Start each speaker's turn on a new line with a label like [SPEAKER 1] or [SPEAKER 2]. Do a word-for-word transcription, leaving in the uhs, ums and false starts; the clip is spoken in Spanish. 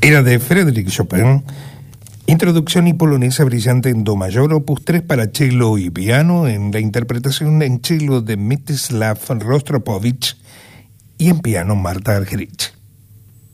[SPEAKER 1] Era de Frédéric Chopin, introducción y polonesa brillante en do mayor, opus tres para cello y piano, en la interpretación en cello de Mstislav Rostropovich y en piano Marta Argerich.